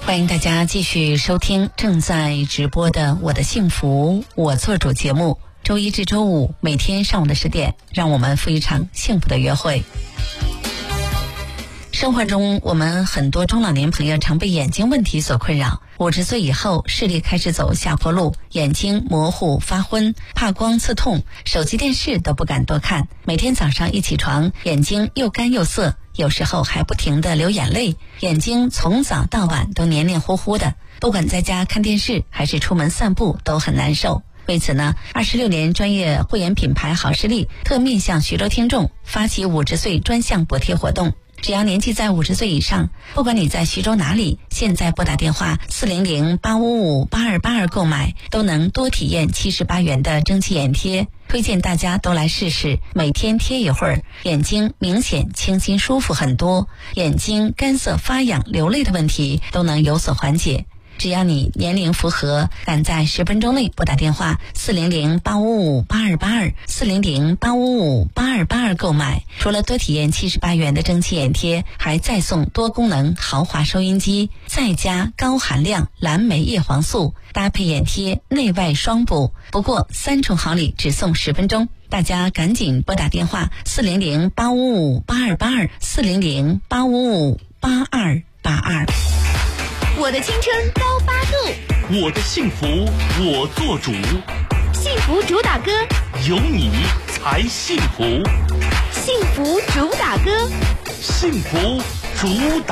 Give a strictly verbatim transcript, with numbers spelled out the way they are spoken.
欢迎大家继续收听正在直播的我的幸福我做主节目，周一至周五每天上午的十点，让我们赴一场幸福的约会。生活中，我们很多中老年朋友常被眼睛问题所困扰，五十岁以后视力开始走下坡路，眼睛模糊发昏，怕光刺痛，手机电视都不敢多看，每天早上一起床眼睛又干又涩，有时候还不停地流眼泪，眼睛从早到晚都黏黏糊糊的，不管在家看电视还是出门散步都很难受。为此呢，二十六年专业护眼品牌好视力特面向徐州听众发起五十岁专项补贴活动，只要年纪在五十岁以上，不管你在徐州哪里，现在拨打电话四零零八五五八二八二购买，都能多体验七十八元的蒸汽眼贴。推荐大家都来试试，每天贴一会儿，眼睛明显清新舒服很多，眼睛干涩发痒流泪的问题都能有所缓解。只要你年龄符合，赶在十分钟内拨打电话四零零八五五八二八二四零零八五五八二八二购买，除了多体验七十八元的蒸汽眼贴，还再送多功能豪华收音机，再加高含量蓝莓叶黄素，搭配眼贴内外双补。不过三重好礼只送十分钟，大家赶紧拨打电话四零零八五五八二八二四零零八五五八二八二。 我的青春高八度， 我的幸福我做主， 幸福主打歌， 有你才幸福， 幸福主打歌， 幸福主打